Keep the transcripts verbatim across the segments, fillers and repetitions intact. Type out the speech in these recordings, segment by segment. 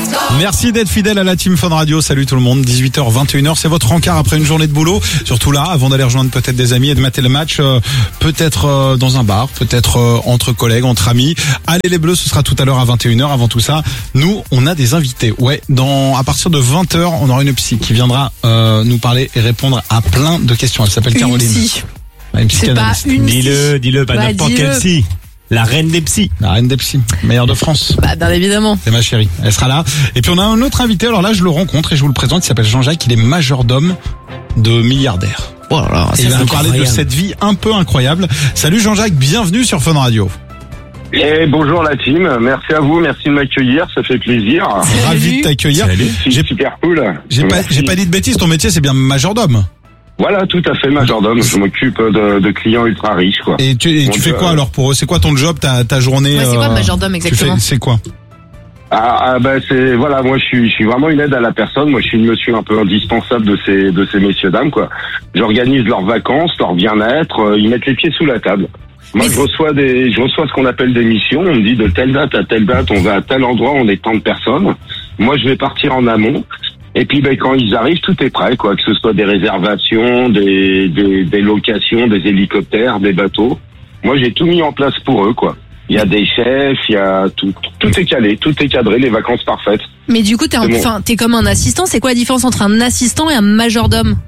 Merci d'être fidèle à la Team Fun Radio. Salut tout le monde, dix-huit heures vingt et une heures, c'est votre encart après une journée de boulot. Surtout là, avant d'aller rejoindre peut-être des amis et de mater le match, euh, peut-être euh, dans un bar, peut-être euh, entre collègues, entre amis. Allez les Bleus, ce sera tout à l'heure à vingt et une heures. Avant tout ça, nous, on a des invités. Ouais, dans à partir de vingt heures, on aura une psy qui viendra euh, nous parler et répondre à plein de questions. Elle s'appelle une Caroline. Psy. Ouais, une C'est pas une Dis-le, dis-le, pas Bah, n'importe dis-le. quelle psy. La reine des psys. La reine des psys, meilleure de France. Bah, bien évidemment. C'est ma chérie, elle sera là. Et puis on a un autre invité, alors là je le rencontre et je vous le présente, il s'appelle Jean-Jacques, il est majordome de milliardaire. Oh là là, Et il va nous parler de cette vie un peu incroyable. Salut Jean-Jacques, bienvenue sur Fun Radio. Et bonjour la team, merci à vous, merci de m'accueillir, ça fait plaisir. Ravi de t'accueillir. C'est J'ai super cool. j'ai pas, Merci. j'ai pas dit de bêtises, ton métier c'est bien majordome. Voilà, tout à fait, majordome. Je m'occupe de, de clients ultra riches, quoi. Et tu, et tu Donc, fais quoi euh, alors pour eux? C'est quoi ton job, ta, ta journée? Ouais, c'est quoi euh, majordome tu exactement? fais- C'est quoi? Ah, ah, bah c'est voilà, moi je suis je suis vraiment une aide à la personne. Moi je suis le monsieur un peu indispensable de ces de ces messieurs dames, quoi. J'organise leurs vacances, leur bien-être. euh, ils mettent les pieds sous la table. Moi Mais je reçois des je reçois ce qu'on appelle des missions. On me dit de telle date à telle date, on va à tel endroit, on est tant de personnes. Moi je vais partir en amont. Et puis ben quand ils arrivent, tout est prêt, quoi. Que ce soit des réservations, des des, des locations, des hélicoptères, des bateaux. Moi j'ai tout mis en place pour eux, quoi. Il y a des chefs, il y a tout, tout est calé, tout est cadré, les vacances parfaites. Mais du coup, t'es, un, C'est bon. enfin, t'es comme un assistant. C'est quoi la différence entre un assistant et un majordome?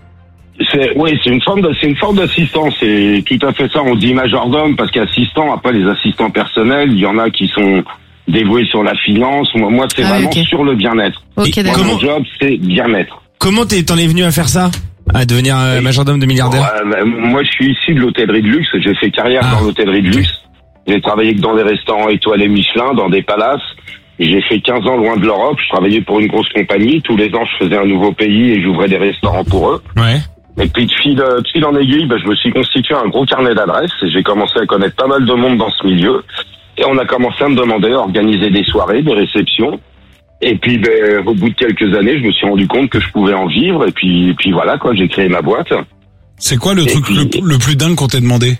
C'est, oui, c'est une forme de, c'est une forme d'assistance. C'est tout à fait ça. On dit majordome parce qu'assistant, après les assistants personnels, il y en a qui sont dévoués sur la finance. Moi, moi c'est Ah oui, vraiment ok. sur le bien-être. Ok, Et Moi, d'accord. mon job, c'est bien-être. Comment t'es, t'en es venu à faire ça? À devenir euh, Oui. majordome de milliardaire? Ouais, bah, moi, je suis issu de l'hôtellerie de luxe. J'ai fait carrière Ah. dans l'hôtellerie de luxe. J'ai travaillé que dans des restaurants étoilés Michelin, dans des palaces. J'ai fait quinze ans loin de l'Europe. Je travaillais pour une grosse compagnie. Tous les ans, je faisais un nouveau pays et j'ouvrais des restaurants pour eux. Ouais. Et puis de fil, de fil en aiguille, ben, je me suis constitué un gros carnet d'adresses et j'ai commencé à connaître pas mal de monde dans ce milieu. Et on a commencé à me demander à organiser des soirées, des réceptions. Et puis ben, au bout de quelques années, je me suis rendu compte que je pouvais en vivre. Et puis, et puis voilà, quoi, j'ai créé ma boîte. C'est quoi le Et truc puis- le, le plus dingue qu'on t'ait demandé?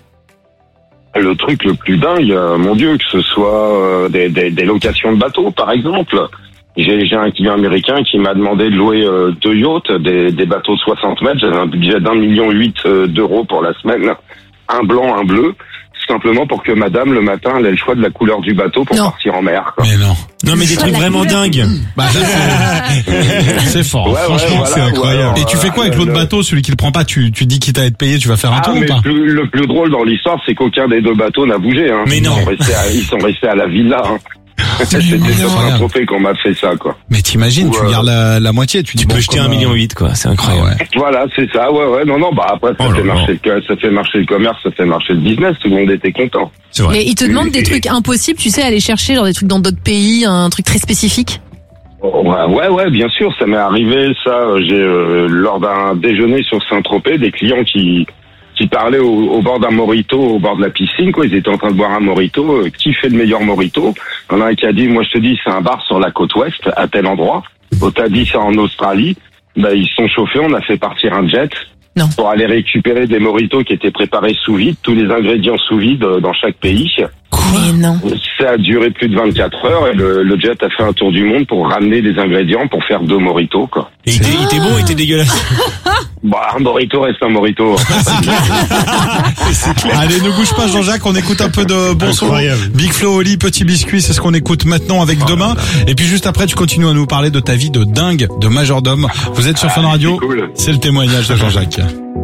Le truc le plus dingue, euh, mon Dieu, que ce soit euh, des, des, des locations de bateaux, par exemple. J'ai, j'ai un client américain qui m'a demandé de louer euh, deux yachts, des, des bateaux de soixante mètres. J'avais un budget d'un million huit euh, d'euros pour la semaine. Un blanc, un bleu. Simplement pour que madame, le matin, elle ait le choix de la couleur du bateau pour Non. partir en mer, quoi. Mais non. Non mais des Choix trucs de la vraiment couleur. dingues. Bah ça, c'est, c'est fort. Ouais, ouais, Franchement, voilà, c'est incroyable. ouais, Et tu fais quoi avec voilà, l'autre le- bateau, celui qui le prend pas? Tu, tu dis quitte à être payé, tu vas faire un Ah, tour ou mais pas? le plus, le plus drôle dans l'histoire, c'est qu'aucun des deux bateaux n'a bougé, hein. Mais non. Ils sont restés à, ils sont restés à la villa, hein. C'était sur incroyable. Saint-Tropez qu'on m'a fait ça, quoi. Mais t'imagines, tu Ouais. gardes la, la moitié, tu dis Tu bon, peux jeter comme, un euh, million huit quoi, c'est Ah incroyable. ouais. Voilà, c'est ça, ouais, ouais. Non, non, bah après, ça Oh fait là là. marcher le, ça fait marcher le commerce, ça fait marcher le business, tout le monde était content. C'est vrai. Mais ils te demandent des trucs impossibles, tu sais, aller chercher genre des trucs dans d'autres pays, un truc très spécifique. Ouais, ouais, ouais, bien sûr, ça m'est arrivé, ça. euh, J'ai euh, lors d'un déjeuner sur Saint-Tropez, des clients qui qui parlaient au, au bord d'un mojito, au bord de la piscine, quoi. Ils étaient en train de boire un mojito. Euh, qui fait le meilleur mojito? Il y en a un qui a dit, moi je te dis, c'est un bar sur la côte ouest, à tel endroit. L'autre a dit, c'est en Australie. Ben ils se sont chauffés, on a fait partir un jet. Non. Pour aller récupérer des mojitos qui étaient préparés sous vide, tous les ingrédients sous vide euh, dans chaque pays. Mais non. Ça a duré plus de vingt-quatre heures et le, le jet a fait un tour du monde pour ramener des ingrédients pour faire deux mojitos, quoi. Et il était, il était bon, il était dégueulasse. Bah, un mojito reste un mojito. Allez, ne bouge pas Jean-Jacques, on écoute un peu de bon son. Incroyable. Big Flo, Oli, Petit Biscuit, c'est ce qu'on écoute maintenant avec Demain. Et puis juste après, tu continues à nous parler de ta vie de dingue, de majordome. Vous êtes sur Fun Radio, c'est cool. c'est le témoignage de Jean-Jacques.